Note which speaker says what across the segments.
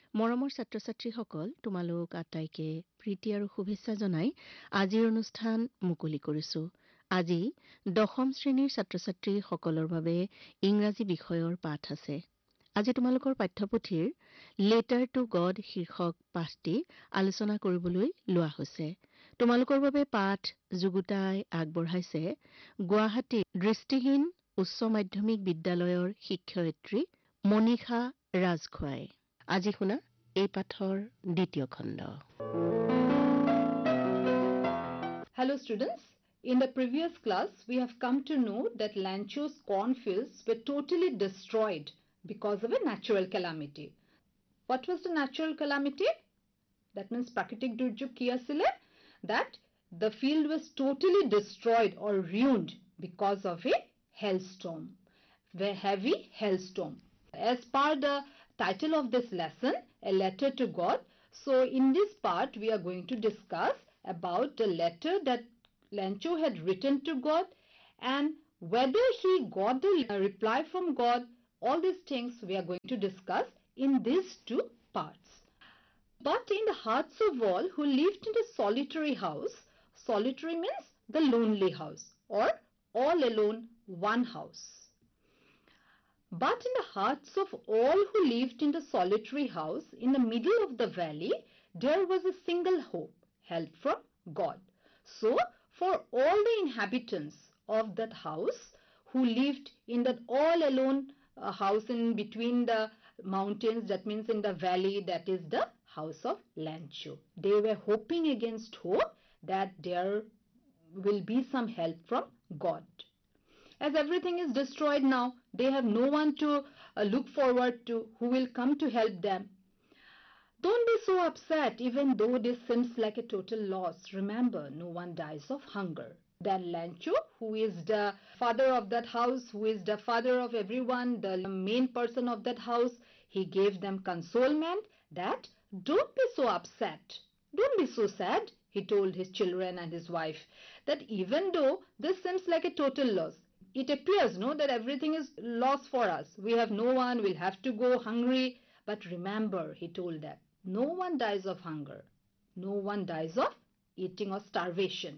Speaker 1: মৰমৰ ছাত্ৰ-ছাত্ৰীসকল, তোমালোক আটাইকে প্ৰীতি আৰু শুভেচ্ছা জনাই আজিৰ অনুষ্ঠান মুকলি কৰিছো। আজি ১০ম শ্ৰেণীৰ ছাত্ৰ-ছাত্ৰীসকলৰ বাবে ইংৰাজী বিষয়ৰ পাঠ আছে। আজি তোমালোকৰ পাঠ্যপুথিৰ লেটাৰ টু গড শীৰ্ষক পাঠটি আলোচনা কৰিবলৈ লোৱা হৈছে। তোমালোকৰ বাবে পাঠ যুগুতাই আগবঢ়াইছে গুৱাহাটী দৃষ্টিহীন উচ্চ মাধ্যমিক বিদ্যালয়ৰ শিক্ষয়িত্ৰী মনীষা ৰাজখোৱাই। আজি শুনা এই পাঠৰ দ্বিতীয় খণ্ড।
Speaker 2: Hello students, in the previous class we have come to know that Lancho's cornfields were totally destroyed because of a natural calamity. What was the natural calamity? That means Prakritik Durjog ki asile? That the field was totally destroyed or ruined because of a hailstorm, a heavy hailstorm. As per the title of this lesson, A Letter to God, so in this part we are going to discuss about the letter that Lancho had written to God and whether he got the reply from God. All these things we are going to discuss in these two parts. But in the hearts of all who lived in a solitary house, solitary means the lonely house or all alone one house. But in the hearts of all who lived in the solitary house in the middle of the valley, there was a single hope, help from God. So, for all the inhabitants of that house who lived in that all alone house in between the mountains, that means in the valley, that is the house of Lancho. They were hoping against hope that there will be some help from God. As everything is destroyed now, they have no one to look forward to who will come to help them. Don't be so upset even though this seems like a total loss. Remember, no one dies of hunger. Then Lancho, who is the father of that house, who is the father of everyone, the main person of that house, he gave them consolement that don't be so upset. Don't be so sad, he told his children and his wife, that even though this seems like a total loss, it appears, no, that everything is lost for us. We have no one, we'll have to go hungry. But remember, he told them, no one dies of hunger. No one dies of eating or starvation.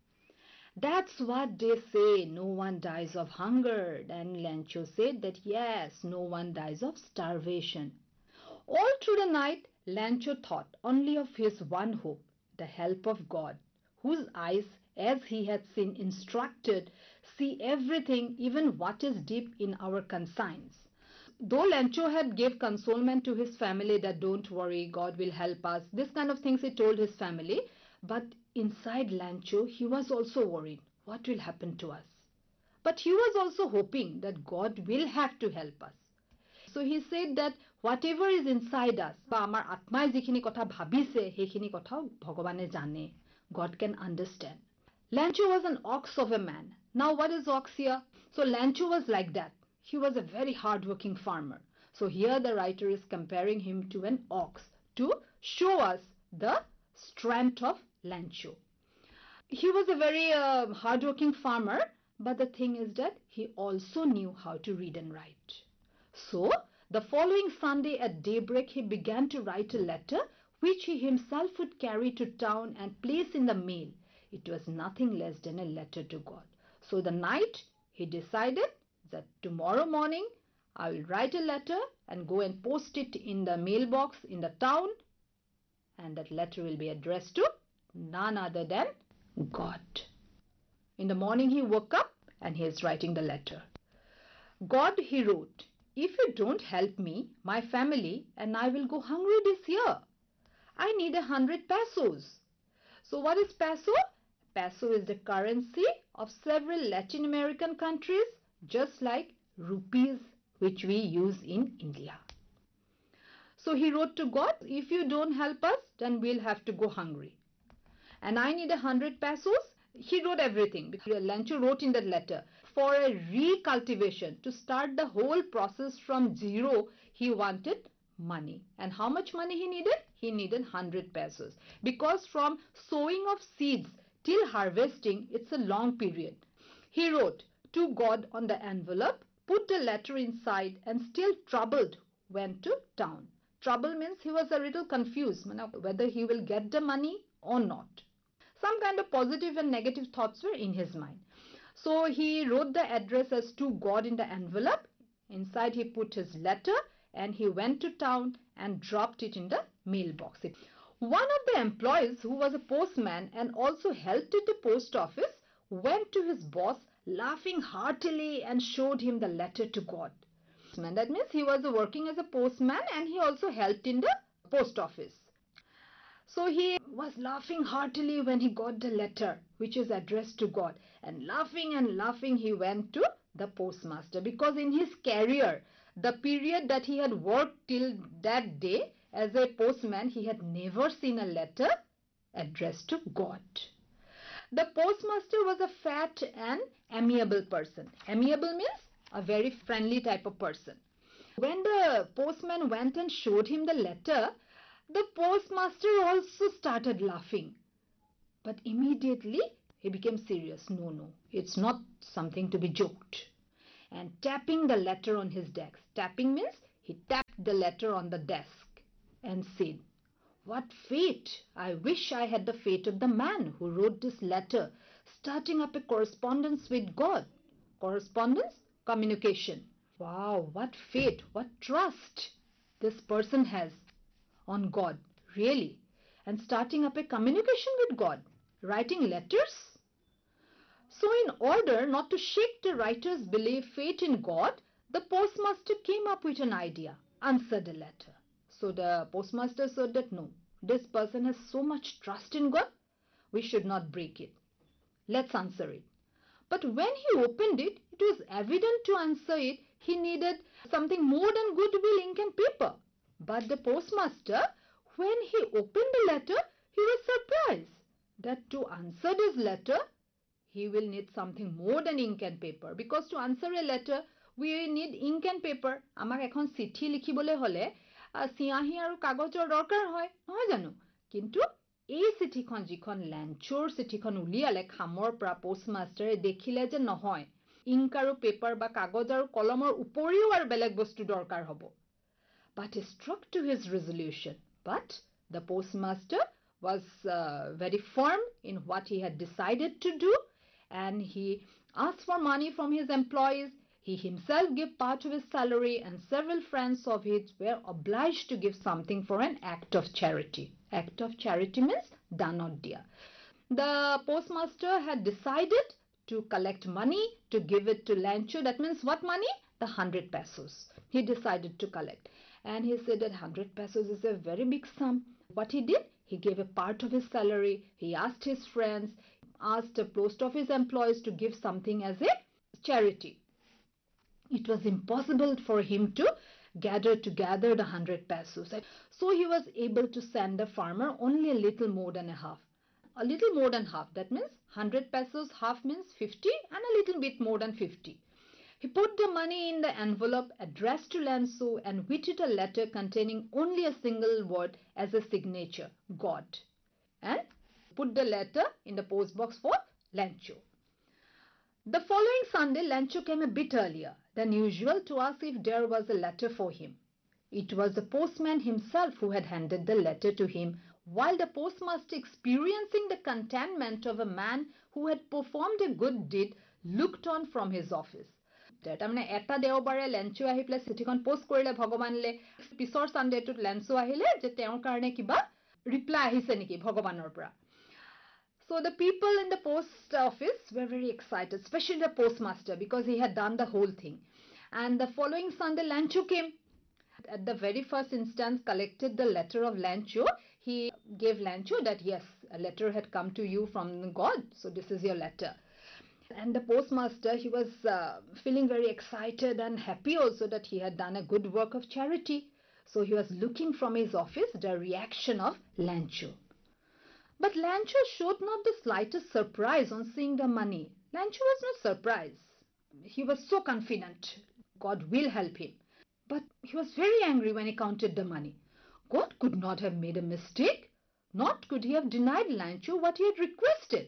Speaker 2: That's what they say, no one dies of hunger. Then Lancho said that yes, no one dies of starvation. All through the night, Lancho thought only of his one hope, the help of God, whose eyes, as he had seen instructed, see everything, even what is deep in our conscience. Though Lancho had gave consolement to his family that don't worry, God will help us, this kind of things he told his family, but inside Lancho he was also worried, what will happen to us? But he was also hoping that God will have to help us. So he said that whatever is inside us, বা আমাৰ আত্মাই যিখিনি কথা ভাবিছে সেইখিনি কথাও ভগৱানে জানে. God can understand. Lancho was an ox of a man. Now what is ox here? So Lancho was like that. He was a very hard-working farmer. So here the writer is comparing him to an ox to show us the strength of Lancho. He was a very hard-working farmer, but the thing is that he also knew how to read and write. So the following Sunday at daybreak he began to write a letter which he himself would carry to town and place in the mail. It was nothing less than a letter to God. So the night he decided that tomorrow morning I will write a letter and go and post it in the mailbox in the town, and that letter will be addressed to none other than God. In the morning he woke up and he is writing the letter. God, he wrote, if you don't help me, my family and I will go hungry this year. I need 100 pesos. So what is peso? Peso is the currency of several Latin American countries, just like rupees which we use in India. So he wrote to God, if you don't help us, then we'll have to go hungry. And I need 100 pesos. He wrote everything. Lancho wrote in that letter, for a recultivation, to start the whole process from zero, he wanted money. And how much money he needed? He needed 100 pesos. Because from sowing of seeds till harvesting, it's a long period. He wrote to God on the envelope, put the letter inside, and still troubled, went to town. trouble means he was a little confused whether he will get the money or not. Some kind of positive and negative thoughts were in his mind. So he wrote the address as to God in the envelope. Inside he put his letter and he went to town and dropped it in the mailbox. One of the employees, who was a postman and also helped at the post office, went to his boss laughing heartily and showed him the letter to God. That means he was working as a postman and he also helped in the post office. So he was laughing heartily when he got the letter which is addressed to God, and laughing he went to the postmaster, because in his career, the period that he had worked till that day as a postman, he had never seen a letter addressed to God. The postmaster was a fat and amiable person. Amiable means a very friendly type of person. When the postman went and showed him the letter, the postmaster also started laughing. But immediately he became serious. No, it's not something to be joked. And tapping the letter on his desk. Tapping means he tapped the letter on the desk and said, "What fate! I wish I had the fate of the man who wrote this letter, starting up a correspondence with God." Correspondence, communication. Wow, what faith, what trust this person has on God, really. And starting up a communication with God, writing letters. So in order not to shake the writer's faith in God, the postmaster came up with an idea, answer the letter. So the postmaster said that no, this person has so much trust in God, we should not break it. Let's answer it. But when he opened it, it was evident to answer it, he needed something more than goodwill, ink and paper. But the postmaster, when he opened the letter, he was surprised that to answer this letter, he will need something more than ink and paper. Because to answer a letter, we need ink and paper. Amak ekhon chithi likhibole hole siahi aru kagojor dorkar hoy, nohoy jano? Kintu এই চিঠিখন যিখন লেঞ্চৰ চিঠিখন উলিয়ালে খামৰ পৰা পোষ্টমাষ্টাৰে দেখিলে যে নহয়, ink আৰু পেপাৰ বা কাগজ আৰু কলমৰ উপৰিও আৰু বেলেগ বস্তু দৰকাৰ হ'ব. But he struck to his resolution. But the postmaster was very firm in what he had decided to do, and he asked for money from his employees. He himself gave part of his salary, and several friends of his were obliged to give something for an act of charity. Act of charity means danodya. The postmaster had decided to collect money to give it to Lancho. That means what money? The 100 pesos. He decided to collect. And he said that 100 pesos is a very big sum. What he did? He gave a part of his salary. He asked his friends, asked the post office employees to give something as a charity. It was impossible for him to gather together the 100 pesos. So he was able to send the farmer only a little more than a half. A little more than half. That means 100 pesos, half means 50, and a little bit more than 50. He put the money in the envelope addressed to Lancho and with it a letter containing only a single word as a signature, God. And put the letter in the post box for Lancho. The following Sunday, Lancho came a bit earlier than usual to ask if there was a letter for him. It was the postman himself who had handed the letter to him, while the postmaster, experiencing the contentment of a man who had performed a good deed, looked on from his office. তাৰমানে এটা দেওবাৰে Lencho আহি পেলাই চিঠিখন post কৰিলে ভগৱানলে, পিছৰ সানডেটোত Lencho আহিলে যে তেওঁৰ কাৰণে কিবা ৰিপ্লাই আহিছে নেকি ভগৱানৰ পৰা. So the people in the post office were very excited, especially the postmaster, because he had done the whole thing. And the following Sunday, Lancho came. At the very first instance, collected the letter of Lancho. He gave Lancho that yes, a letter had come to you from God. So this is your letter. And the postmaster, he was feeling very excited and happy also that he had done a good work of charity. So he was looking from his office the reaction of Lancho. But Lancho showed not the slightest surprise on seeing the money. Lancho was not surprised. He was so confident God will help him. But he was very angry when he counted the money. God could not have made a mistake. Not could he have denied Lancho what he had requested.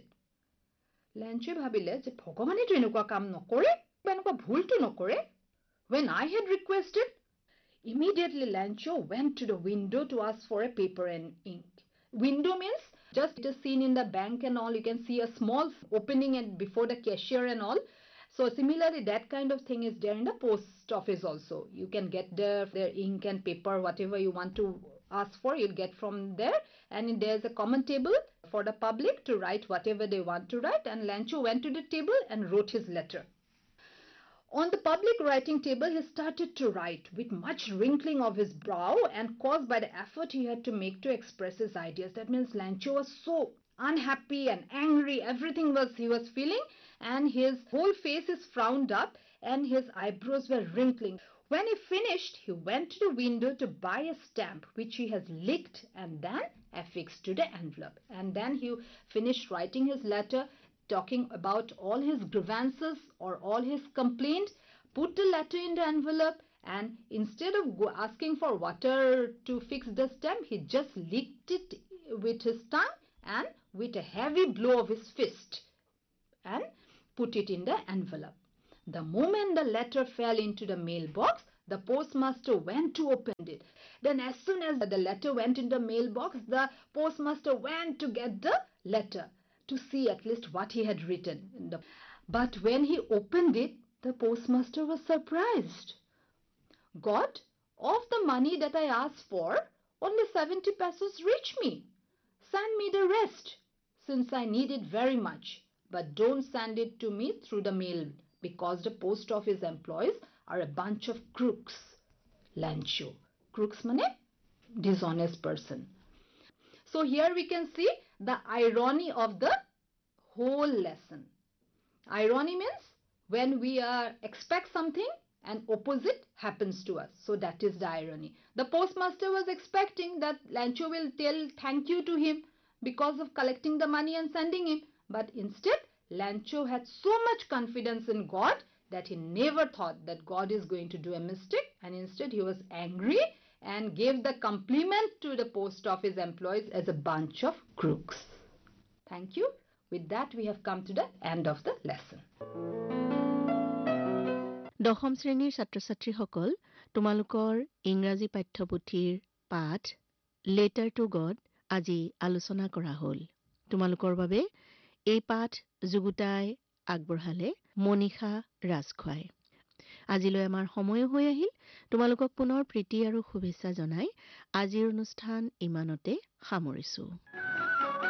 Speaker 2: Lancho ভাবিলে যে ভগৱানে তো এনেকুৱা কাম নকৰে বা এনেকুৱা ভুলটো নকৰে. When I had requested, Immediately, Lancho went to the window to ask for a paper and ink. Window means just it is seen in the bank and all. You can see a small opening and before the cashier and all. So similarly, that kind of thing is there in the post office also. You can get their ink and paper, whatever you want to ask for, you'll get from there. And there's a common table for the public to write whatever they want to write. And Lancho went to the table and wrote his letter. On the public writing table, he started to write with much wrinkling of his brow and caused by the effort he had to make to express his ideas. That means Lancho was so unhappy and angry. Everything he was feeling, and his whole face is frowned up and his eyebrows were wrinkling. When he finished, he went to the window to buy a stamp which he has licked and then affixed to the envelope. And then he finished writing his letter, talking about all his grievances or all his complaints, put the letter in the envelope, and instead of asking for water to fix the stamp, he just licked it with his tongue and with a heavy blow of his fist and put it in the envelope. The moment the letter fell into the mailbox, the postmaster went to open it. Then as soon as the letter went in the mailbox, the postmaster went to get the letter to see at least what he had written. But when he opened it, the postmaster was surprised. God, of the money that I asked for, only 70 pesos reach me. Send me the rest, since I need it very much. But don't send it to me through the mail, because the post office employees are a bunch of crooks. Lancho. Crooks mean dishonest person. So here we can see the irony of the whole lesson. Irony means when we expect something and opposite happens to us. So that is the irony. The postmaster was expecting that Lancho will tell thank you to him because of collecting the money and sending him. But instead, Lancho had so much confidence in God that he never thought that God is going to do a mistake, and instead he was angry and gave the compliment to the post office employees as a bunch of crooks. Thank you. With that, we have come to the end of the lesson.
Speaker 1: দশম শ্ৰেণীৰ ছাত্ৰ ছাত্ৰীসকল, তোমালোকৰ ইংৰাজী পাঠ্যপুথিৰ পাঠ letter to god আজি আলোচনা কৰা হ'ল। তোমালোকৰ বাবে এই পাঠ যুগুতাই আগবঢ়ালে মনীষা ৰাজখোৱাই। আজিলৈ আমাৰ সময়ো হৈ আহিল। তোমালোকক পুনৰ প্ৰীতি আৰু শুভেচ্ছা জনাই আজিৰ অনুষ্ঠান ইমানতে সামৰিছো।